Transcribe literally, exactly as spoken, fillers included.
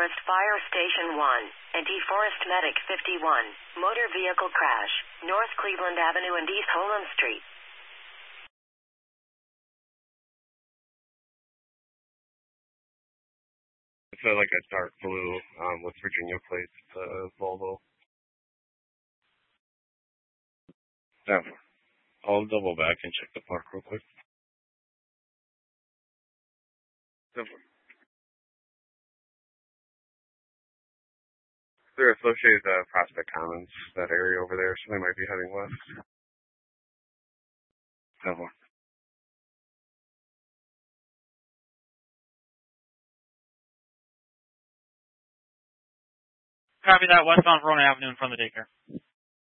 Northwest Fire Station one and DeForest Medic fifty-one. Motor vehicle crash. North Cleveland Avenue and East Holland Street. It's uh, like a dark blue um, with Virginia plates, uh, Volvo. Yeah. I'll double back and check the park real quick. Definitely. They're associated with uh, Prospect Commons, that area over there, so they might be heading west. Definitely. Copy that, westbound Verona Avenue in front of the daycare.